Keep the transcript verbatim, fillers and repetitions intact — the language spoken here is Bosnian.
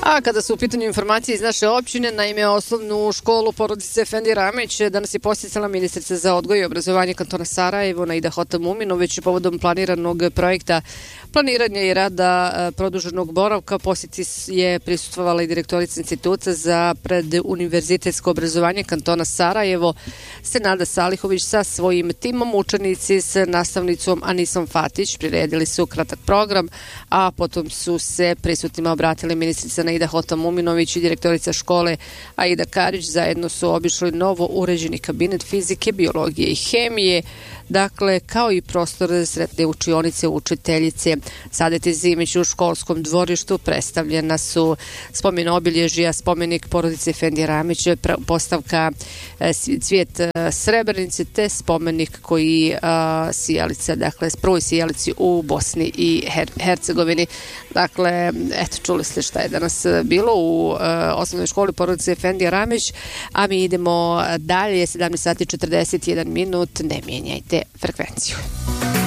A kada su u pitanju informacije iz naše općine, naime osnovnu školu porodice Efendi Ramić danas je posjetila ministrica za odgoj i obrazovanje kantona Sarajevo Naida Hotamuminović povodom planiranog projekta planiranja i rada produženog boravka. Posjeti je prisustvovala i direktorica instituta za preduniverzitetsko obrazovanje kantona Sarajevo Senada Salihović sa svojim timom. Učenici s nastavnicom Anisom Fatić priredili su kratak program, a potom su se prisutnima obratili ministrica Naida Hotamuminović i direktorica škole Aida Karić. Zajedno su obišli novo uređeni kabinet fizike, biologije i hemije, dakle kao i prostor za sretne učionice, učiteljice. Sadete Zimić u školskom dvorištu predstavljena su spomen obilježja, spomenik porodice Efendi Ramić, postavka cvijet Srebrenice te spomenik koji a, sijalica, dakle prvoj sijalici u Bosni i Her- Hercegovini. Dakle, eto, čuli ste šta je danas bilo u a, osnovnoj školi porodice Efendi Ramić, a mi idemo dalje, sedamnaest sati četrdeset jedan minut, ne mijenjajte frekvenciju.